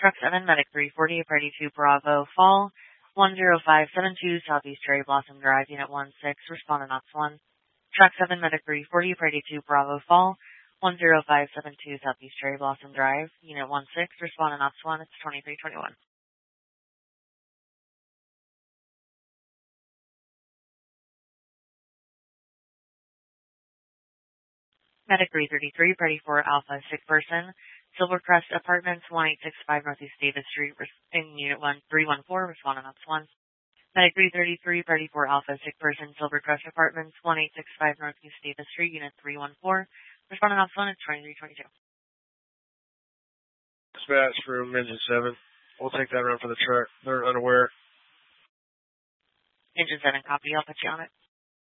Truck 7, Medic 340, Party 2, Bravo, Fall, 10572, Southeast Cherry Blossom Drive, Unit 16, respond on Ops 1. Truck 7, Medic 340, Party 2, Bravo, Fall, 10572, Southeast Cherry Blossom Drive, Unit 16, respond on Ops 1, it's 2321. Medic 333, Party 4, Alpha, sick person, Silvercrest Apartments, 1865 Northeast Davis Street, in Unit 314, respond on Ops 1. Medic 333, Party 4, Alpha, sick person, Silvercrest Apartments, 1865 Northeast Davis Street, Unit 314, respond on Ops 1, it's 2322. Dispatch from Engine 7. We'll take that run for the truck. They're unaware. Engine 7, copy, I'll put you on it.